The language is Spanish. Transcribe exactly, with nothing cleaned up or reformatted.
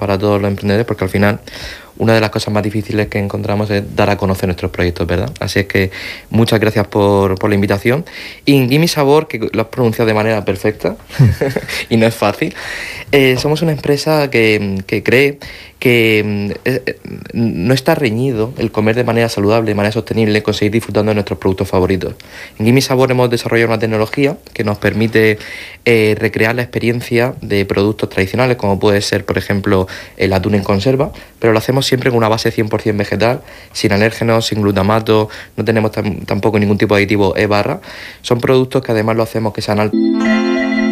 para todos los emprendedores, porque al final una de las cosas más difíciles que encontramos es dar a conocer nuestros proyectos, ¿verdad? Así es que muchas gracias por, por la invitación. Y Gimme Sabor, que lo has pronunciado de manera perfecta y no es fácil, eh, somos una empresa que, que cree que eh, no está reñido el comer de manera saludable, de manera sostenible, conseguir disfrutando de nuestros productos favoritos. En Gimme Sabor hemos desarrollado una tecnología que nos permite eh, recrear la experiencia de productos tradicionales, como puede ser, por ejemplo, el atún en conserva, pero lo hacemos siempre con una base cien por ciento vegetal, sin alérgenos, sin glutamato, no tenemos tam- tampoco ningún tipo de aditivo E barra. Son productos que además lo hacemos que sean altos